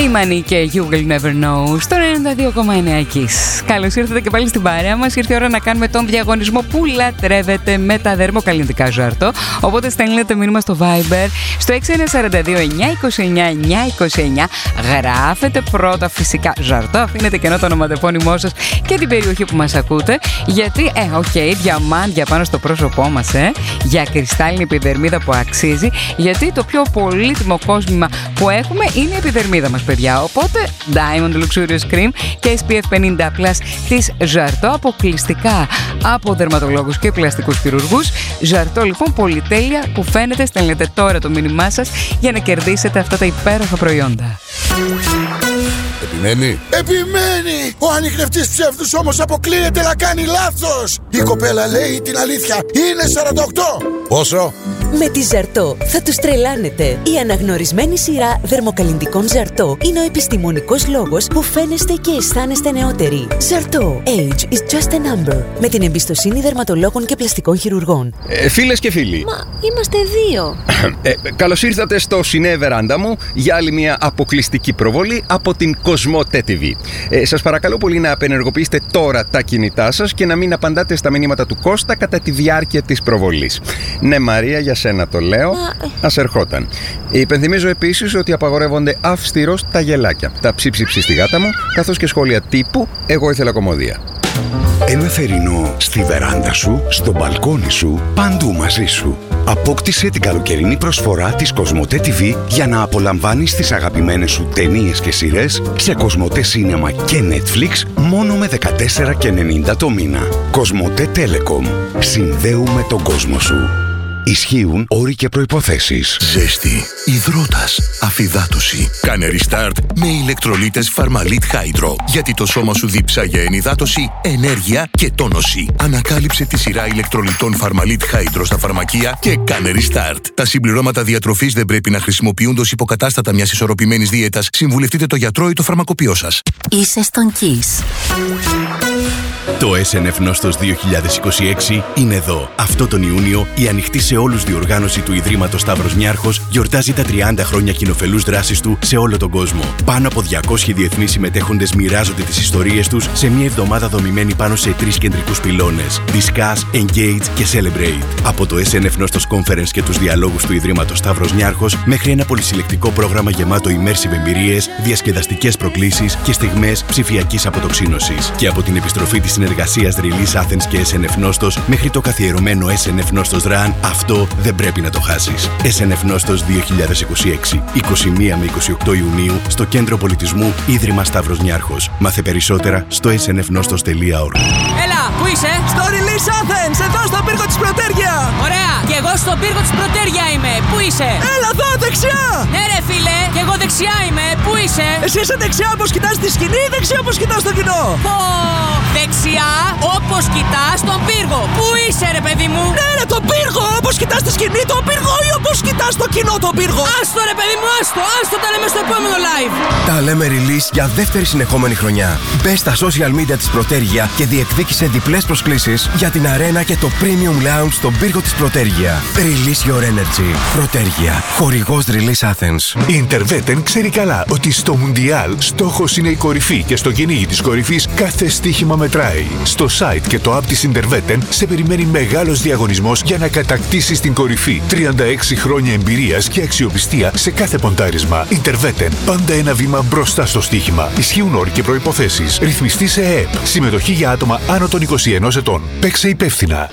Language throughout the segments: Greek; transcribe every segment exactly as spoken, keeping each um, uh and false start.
Η Μανή και You Will Never Know στο ενενήντα δύο κόμμα εννέα Kiss. Καλώς ήρθατε και πάλι στην παρέα μας. Ήρθε η ώρα να κάνουμε τον διαγωνισμό που λατρεύετε με τα δερμοκαλλιντικά Ζαρτό. Οπότε στέλνετε μήνυμα στο Viber στο έξι ένα τέσσερα δύο εννιά είκοσι εννιά εννιά είκοσι εννιά. Γράφετε πρώτα φυσικά Ζαρτό, αφήνετε κενό το ονοματεπώνυμό σας και την περιοχή που μας ακούτε. Γιατί, ε, οκ, okay, διαμάντια πάνω στο πρόσωπό μας, ε, για κρυστάλλινη επιδερμίδα που αξίζει. Γιατί το πιο πολύτιμο κόσμημα που έχουμε είναι η επιδερμίδα μας, παιδιά. Οπότε, Diamond Luxurious Cream και ες πι εφ πενήντα πλας της Ζαρτό, αποκλειστικά από δερματολόγους και πλαστικούς χειρουργούς. Ζαρτό, λοιπόν, πολυτέλεια που φαίνεται. Στέλνετε τώρα το μήνυμά σας για να κερδίσετε αυτά τα υπέροχα προϊόντα. Επιμένει. Επιμένει! Ο ανιχνευτής ψεύδους όμως αποκλείεται να κάνει λάθος. Η κοπέλα λέει την αλήθεια. Είναι σαράντα οκτώ. Πόσο? Με τη Ζαρτό θα τους τρελάνετε. Η αναγνωρισμένη σειρά δερμοκαλλιντικών Ζαρτό είναι ο επιστημονικός λόγος που φαίνεστε και αισθάνεστε νεότεροι. Ζαρτό. Age is just a number. Με την εμπιστοσύνη δερματολόγων και πλαστικών χειρουργών. Ε, φίλες και φίλοι. Μα είμαστε δύο. ε, καλώς ήρθατε στο Σινέ Βεράντα μου για άλλη μια αποκλειστική προβολή από την Κοσμοτέ τι βι. Ε, σας παρακαλώ πολύ να απενεργοποιήσετε τώρα τα κινητά σας και να μην απαντάτε στα μηνύματα του Κώστα κατά τη διάρκεια της προβολής. Ναι, Μαρία, για σένα το λέω. Μα... ας ερχόταν. Υπενθυμίζω επίσης ότι απαγορεύονται αυστηρώς τα γελάκια, τα ψίψιψη στη γάτα μου, καθώς και σχόλια τύπου «εγώ ήθελα κομμωδία». Ένα θερινό στη βεράντα σου, στο μπαλκόνι σου, παντού μαζί σου. Απόκτησε την καλοκαιρινή προσφορά της Κοσμοτέ τι βι για να απολαμβάνεις τις αγαπημένες σου ταινίες και σειρές σε Κοσμοτέ Σίνεμα και Netflix μόνο με δεκατέσσερα ενενήντα το μήνα. Κοσμοτέ Telecom. Συνδέουμε τον κόσμο σου. Ισχύουν όροι και προϋποθέσεις. Ζέστη, υδρότας, αφυδάτωση. Κάνε restart με ηλεκτρολίτες Pharmalit Hydro. Γιατί το σώμα σου διψάγει ενυδάτωση, ενέργεια και τόνωση. Ανακάλυψε τη σειρά ηλεκτρολιτών Pharmalit Hydro στα φαρμακεία και κάνε restart. Τα συμπληρώματα διατροφής δεν πρέπει να χρησιμοποιούνται ως υποκατάστατα μιας ισορροπημένης δίαιτας. Συμβουλευτείτε το γιατρό ή το φαρμακοποιό σας. Είσαι στον Kiss. Το ες εν εφ Νόστος δύο χιλιάδες είκοσι έξι είναι εδώ. Αυτό τον Ιούνιο η ανοιχτή σε όλους διοργάνωση του Ιδρύματος Σταύρος Νιάρχος γιορτάζει τα τριάντα χρόνια κοινοφελούς δράσης του σε όλο τον κόσμο. Πάνω από διακόσιοι διεθνείς συμμετέχοντες μοιράζονται τις ιστορίες τους σε μια εβδομάδα δομημένη πάνω σε τρεις κεντρικούς πυλώνες: Discuss, Engage και Celebrate. Από το ες εν εφ Νόστος Conference και τους διαλόγους του Ιδρύματος Σταύρος Νιάρχος μέχρι ένα πολυσυλλεκτικό πρόγραμμα γεμάτο immersive εμπειρίες, διασκεδαστικές προκλήσεις και στιγμές ψηφιακής αποτοξίνωσης. Και από την επιστροφή της συνεργασίας Release Athens και ες εν εφ Νόστος μέχρι το καθιερωμένο ες εν εφ Νόστος Run, αυτό δεν πρέπει να το χάσεις. ες εν εφ Νόστος δύο χιλιάδες είκοσι έξι, είκοσι μία με είκοσι οκτώ Ιουνίου στο Κέντρο Πολιτισμού Ίδρυμα Σταύρος Νιάρχος. Μάθε περισσότερα στο ες εν εφ νόστος τελεία org. Έλα, πού είσαι? Στο Release Athens, εδώ στον πύργο της Πρωτέρια. Ωραία, και εγώ στον πύργο της Πρωτέρια είμαι. Πού είσαι? Έλα εδώ, δεξιά. Ναι ρε φίλε, και εγώ δεξιά είμαι. Πού είσαι? Εσύ είσαι δεξιά όπως κοιτάς τη σκηνή ή δεξιά όπως κοιτάς το κοινό? Πω, δεξιά όπως κοιτάς τον πύργο. Πού είσαι ρε παιδί μου? Ναι ρε, τον πύργο, όπως κοιτάς τη σκηνή τον πύργο ή όπως κοιτάς το κοινό τον πύργο? Άστο ρε παιδί μου, άστο, άστο, τα λέμε στο επόμενο live. Τα λέμε Release για δεύτερη συνεχόμενη χρονιά. Μπες στα social media της Πρωτέρια και διεκδίκησε διπλές προσκλήσεις για την αρένα και το Premium Lounge στον πύργο της Πρωτέρια. Release your energy. Πρωτέρια. Χορηγός Release Athens. Η Interveten ξέρει καλά ότι στο Μουντιάλ στόχος είναι η κορυφή και στο κυνήγι της κορυφής κάθε στοίχημα μετράει. Στο site και το app της Interveten σε περιμένει μεγάλος διαγωνισμός για να κατακτήσεις την κορυφή. τριάντα έξι χρόνια εμπειρίας και αξιοπιστία σε κάθε ποντάρισμα. Interveten. Πάντα ένα βήμα μπροστά στο στοίχημα. Ισχύουν όροι και προϋποθέσεις. Ρυθμιστή σε ΕΕΠ. Συμμετοχή για άτομα άνω των είκοσι ενός ετών. Παίξε υπεύθυνα.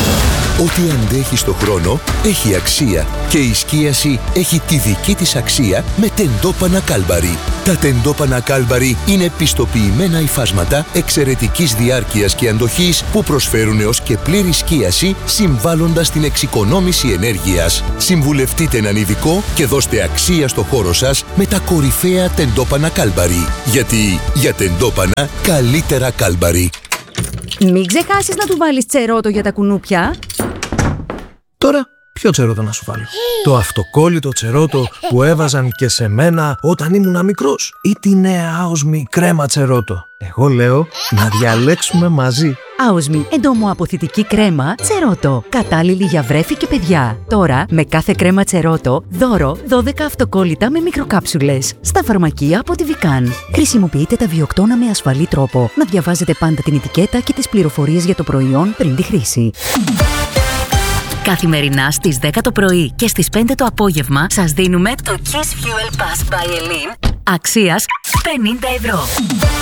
Ό,τι αντέχει στο χρόνο έχει αξία και η σκίαση έχει τη δική της αξία με τεντόπανα Κάλμπαρι. Τα τεντόπανα Κάλμπαρι είναι πιστοποιημένα υφάσματα εξαιρετικής διάρκειας και αντοχής που προσφέρουν έως και πλήρη σκίαση συμβάλλοντας την εξοικονόμηση ενέργειας. Συμβουλευτείτε έναν ειδικό και δώστε αξία στο χώρο σας με τα κορυφαία τεντόπανα Κάλμπαρι. Γιατί για τεντόπανα καλύτερα Κάλμπαρι. Μην ξεχάσεις να του βάλεις τσερότο για τα κουνούπια. Τώρα Ποιο τσερότο να σου βάλω? Το αυτοκόλλητο τσερότο που έβαζαν και σε μένα όταν ήμουν μικρός, ή τη νέα άοσμη κρέμα τσερότο? Εγώ λέω να διαλέξουμε μαζί. Άοσμη εντομοαποθητική κρέμα τσερότο. Κατάλληλη για βρέφη και παιδιά. Τώρα με κάθε κρέμα τσερότο δώρο δώδεκα αυτοκόλλητα με μικροκάψουλες. Στα φαρμακεία από τη Βικάν. Χρησιμοποιείτε τα βιοκτώνα με ασφαλή τρόπο. Να διαβάζετε πάντα την ετικέτα και τις πληροφορίες για το προϊόν πριν τη χρήση. Καθημερινά στις δέκα το πρωί και στις πέντε το απόγευμα σας δίνουμε το Kiss Fuel Pass by Elin αξίας πενήντα ευρώ.